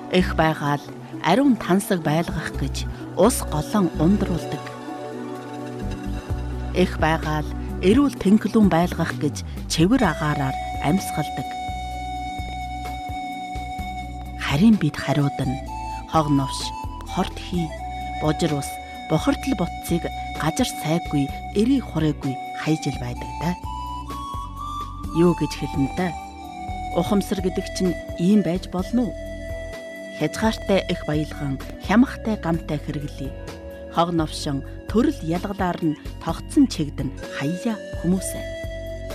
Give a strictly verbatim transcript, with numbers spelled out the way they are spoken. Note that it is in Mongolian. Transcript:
Их байгаал ариун тансаг байлгах гэж ус голон ундруулдаг. Их байгаал эрүүл тэнхлүүн байлгах гэж чевэр агаараар амьсгалдаг. Харин бид хариуд нь хог новш, хорт хий, божир ус, бохирдол бутцыг гажар сайгүй, эрий хурээгүй хайжил байдаг да. Юу гэж хэлнэ? Ухамсар гэдэг чинь ийм байж болно уу? Хязгаартай их баялган, хямхтай гамтай хэрэглэе. Хог новшин төрөл ялгалаар нь тогтсон чигдэн хаяа хүмүүсээ.